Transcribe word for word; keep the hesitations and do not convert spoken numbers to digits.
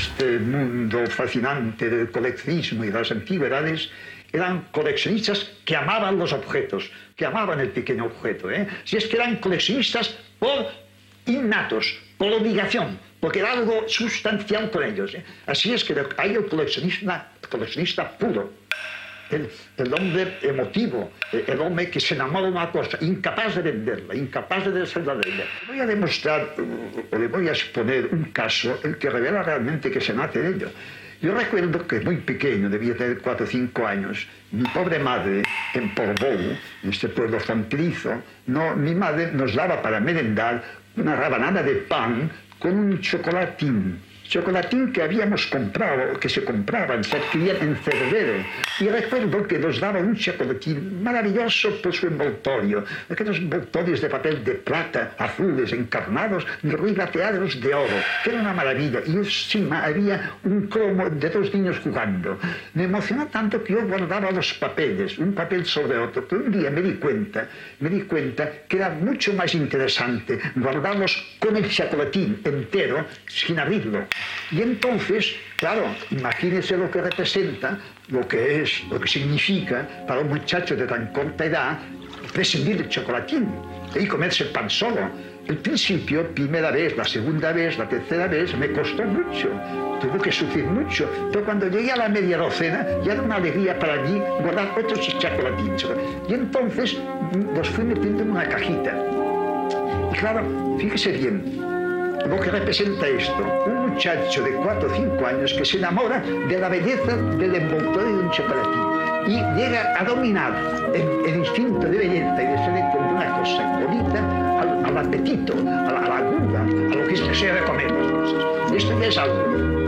este mundo fascinante del coleccionismo y de las antigüedades, eran coleccionistas que amaban los objetos, que amaban el pequeño objeto, ¿eh? Si es que eran coleccionistas por innatos, por obligación, porque era algo sustancial con ellos, ¿eh? Así es que hay el coleccionista, el coleccionista puro, el, el hombre emotivo, el hombre que se enamora de una cosa, incapaz de venderla, incapaz de deshacerla de ella. Voy a demostrar, o le voy a exponer un caso, el que revela realmente que se nace de ello. Yo recuerdo que muy pequeño, debía tener cuatro o cinco años, mi pobre madre, en Portbou, en este pueblo fronterizo, no, mi madre nos daba para merendar una rabanada de pan con un chocolatín. Chocolatín que habíamos comprado, que se compraban, se adquirían en Cervero. Y recuerdo que nos daban un chocolatín maravilloso por su envoltorio. Aquellos envoltorios de papel de plata, azules, encarnados, regateados de oro, que era una maravilla. Y encima había un cromo de dos niños jugando. Me emocionó tanto que yo guardaba los papeles, un papel sobre otro. Pero un día me di cuenta, me di cuenta que era mucho más interesante guardarlos con el chocolatín entero, sin abrirlo. Y entonces, claro, imagínense lo que representa, lo que es, lo que significa para un muchacho de tan corta edad prescindir del chocolatín y comerse el pan solo. El principio, primera vez, la segunda vez, la tercera vez, me costó mucho, tuve que sufrir mucho. Pero cuando llegué a la media docena, ya era una alegría para mí guardar otros chocolatines. Y entonces los fui metiendo en una cajita. Y claro, fíjese bien, lo que representa esto, un muchacho de cuatro o cinco años que se enamora de la belleza del envoltorio de un chocolatín y llega a dominar el, el instinto de belleza y de selección de una cosa bonita al, al apetito, a la, a la gula, a lo que se desea de comer las cosas. Esto ya es algo.